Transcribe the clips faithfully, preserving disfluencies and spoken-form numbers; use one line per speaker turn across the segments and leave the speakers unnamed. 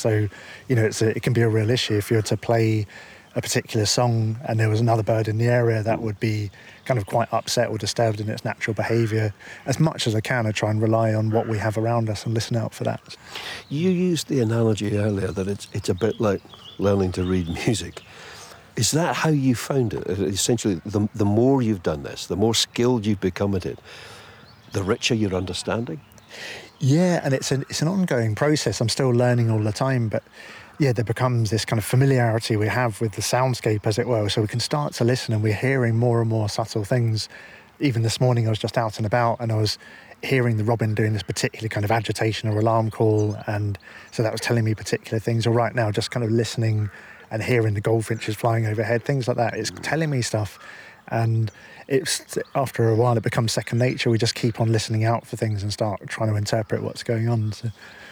So, you know, it's a, it can be a real issue if you're to play a particular song and there was another bird in the area that would be kind of quite upset or disturbed in its natural behaviour. As much as I can, I try and rely on what we have around us and listen out for that.
You used the analogy earlier that it's it's a bit like learning to read music. Is that how you found it? Essentially, the, the more you've done this, the more skilled you've become at it, the richer your understanding?
Yeah, and it's an, it's an ongoing process. I'm still learning all the time, but yeah, there becomes this kind of familiarity we have with the soundscape, as it were, so we can start to listen and we're hearing more and more subtle things. Even this morning I was just out and about and I was hearing the robin doing this particular kind of agitation or alarm call, and so that was telling me particular things. Or right now, just kind of listening and hearing the goldfinches flying overhead, things like that. It's telling me stuff, and it's after a while it becomes second nature. We just keep on listening out for things and start trying to interpret what's going on. So.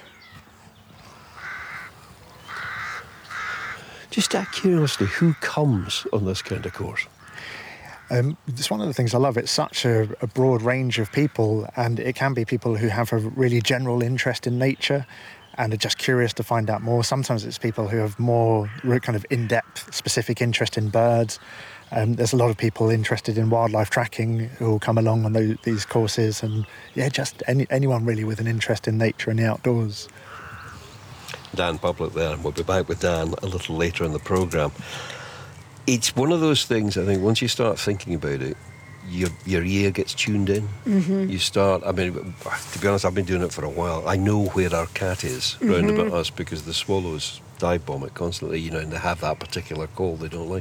Just out of curiosity, who comes on this kind of course?
Um, it's one of the things I love. It's such a, a broad range of people, and it can be people who have a really general interest in nature and are just curious to find out more. Sometimes it's people who have more kind of in-depth, specific interest in birds. Um, there's a lot of people interested in wildlife tracking who will come along on those, these courses, and yeah, just any, anyone really with an interest in nature and the outdoors.
Dan Public there, and we'll be back with Dan a little later in the programme. It's one of those things, I think, once you start thinking about it, your your ear gets tuned in. Mm-hmm. You start, I mean, to be honest, I've been doing it for a while. I know where our cat is mm-hmm. round about us because the swallows dive bomb it constantly, you know, and they have that particular call they don't like.